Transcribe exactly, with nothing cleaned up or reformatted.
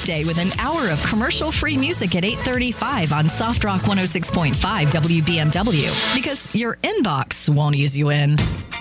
weekday with an hour of commercial-free music at eight thirty-five on Soft Rock one oh six point five W B M W. Because your inbox won't ease you in.